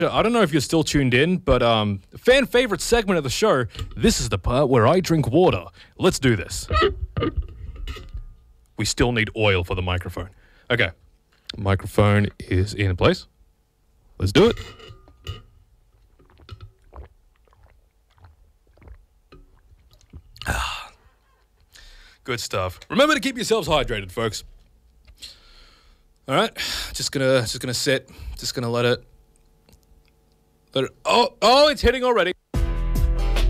I don't know if you're still tuned in, but fan favorite segment of the show. This is the part where I drink water. Let's do this. We still need oil for the microphone. Okay. Microphone is in place. Let's do it. Good stuff. Remember to keep yourselves hydrated, folks. All right. Just gonna sit. Just gonna let it. Oh, it's hitting already.